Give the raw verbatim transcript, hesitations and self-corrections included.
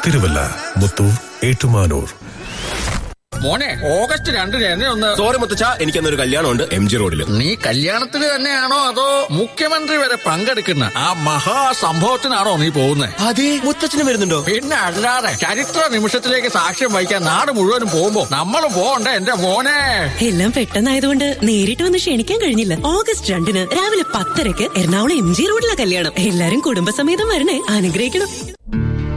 തിരുവല്ല, മുത്തൂർ, ഏറ്റുമാനൂർ. മോനെ, ഓഗസ്റ്റ് രണ്ടിന് എന്നെ ഒന്ന്. സോറി മുത്തച്ഛ, എനിക്കെന്നൊരു കല്യാണമുണ്ട് എം ജി റോഡിൽ. നീ കല്യാണത്തിന് തന്നെയാണോ അതോ മുഖ്യമന്ത്രി വരെ പങ്കെടുക്കുന്ന ആ മഹാസംഭവത്തിനാണോ നീ പോകുന്നത്? അതെ, മുത്തച്ഛനും വരുന്നുണ്ടോ? പിന്നെ അല്ലാതെ ചരിത്ര നിമിഷത്തിലേക്ക് സാക്ഷ്യം വഹിക്കാൻ നാട് മുഴുവനും പോകുമ്പോ നമ്മളും പോകണ്ടേ എന്റെ മോനെ? എല്ലാം പെട്ടെന്നായതുകൊണ്ട് നേരിട്ട് വന്ന് ക്ഷണിക്കാൻ കഴിഞ്ഞില്ല. ഓഗസ്റ്റ് രണ്ടിന് രാവിലെ പത്തരക്ക് എറണാകുളം എം ജി റോഡിലെ കല്യാണം. എല്ലാരും കുടുംബസമേതം വരണേ, അനുഗ്രഹിക്കണം.